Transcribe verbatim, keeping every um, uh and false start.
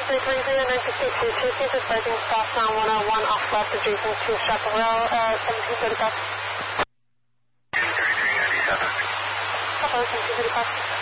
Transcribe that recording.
three three zero nine six eight two two, please advising southbound one oh one off left adjacent to Chaparral, uh, seventeen thirty-five. two three three ninety-seven. Papa, seventeen thirty-five.